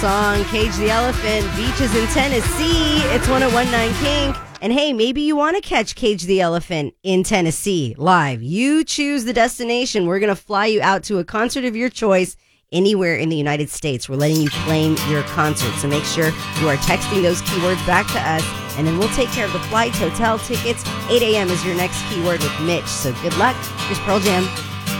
Song Cage the Elephant, beaches in Tennessee. It's 101.9 Kink. And hey, maybe you want to catch Cage the Elephant in Tennessee live. You choose the destination. We're going to fly you out to a concert of your choice anywhere in the United States. We're letting you claim your concert. So make sure you are texting those keywords back to us, and then we'll take care of the flights, hotel tickets. 8 a.m. is your next keyword with Mitch. So good luck. Here's Pearl Jam.